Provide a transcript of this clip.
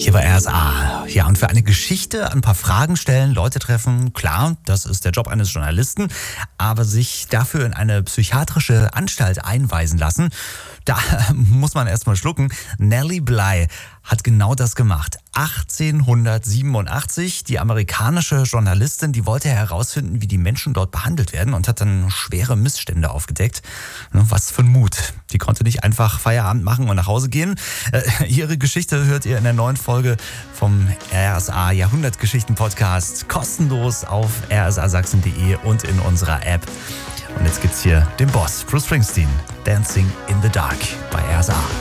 Hier bei RSA. Ja, und für eine Geschichte ein paar Fragen stellen, Leute treffen, klar, das ist der Job eines Journalisten, aber sich dafür in eine psychiatrische Anstalt einweisen lassen, da muss man erstmal schlucken. Nellie Bly hat genau das gemacht. 1887, die amerikanische Journalistin, die wollte herausfinden, wie die Menschen dort behandelt werden und hat dann schwere Missstände aufgedeckt. Was für ein Mut. Die konnte nicht einfach Feierabend machen und nach Hause gehen. Ihre Geschichte hört ihr in der neuen Folge vom RSA Jahrhundertgeschichten Podcast kostenlos auf rsasachsen.de und in unserer App. Und jetzt gibt's hier den Boss, Bruce Springsteen, Dancing in the Dark bei RSA.